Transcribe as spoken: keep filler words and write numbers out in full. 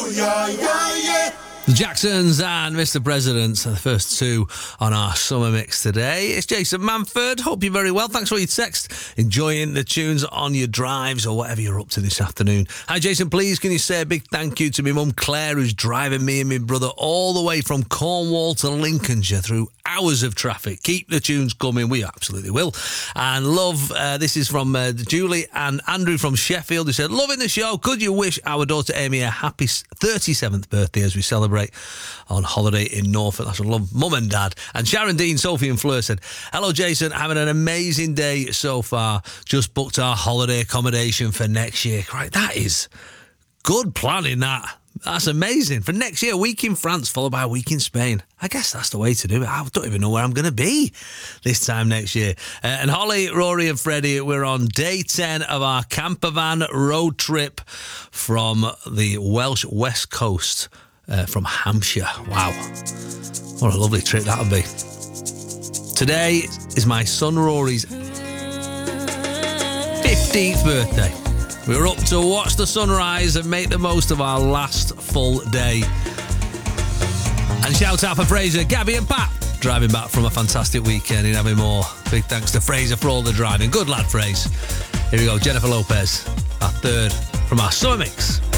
yeah, yeah, yeah. The Jacksons and Mister President are the first two on our summer mix today. It's Jason Manford. Hope you're very well. Thanks for your text. Enjoying the tunes on your drives or whatever you're up to this afternoon. Hi, Jason. Please, can you say a big thank you to my mum Claire, who's driving me and my brother all the way from Cornwall to Lincolnshire through hours of traffic. Keep the tunes coming. We absolutely will. And love, uh, this is from uh, Julie and Andrew from Sheffield, who said, loving the show. Could you wish our daughter Amy a happy thirty-seventh birthday as we celebrate on holiday in Norfolk? That's a love, mum and dad. And Sharon Dean, Sophie and Fleur said, hello Jason, having an amazing day so far. Just booked our holiday accommodation for next year. Right, that is good planning, that. That's amazing. For next year, a week in France followed by a week in Spain. I guess that's the way to do it. I don't even know where I'm going to be this time next year. Uh, and Holly, Rory and Freddie, we're on day ten of our camper van road trip from the Welsh West Coast, uh, from Hampshire. Wow. What a lovely trip that would be. Today is my son Rory's fifteenth birthday. We were up to watch the sunrise and make the most of our last full day. And shout out for Fraser, Gabby and Pat, driving back from a fantastic weekend in Aviemore. Big thanks to Fraser for all the driving. Good lad, Fraser. Here we go, Jennifer Lopez, our third from our summer mix.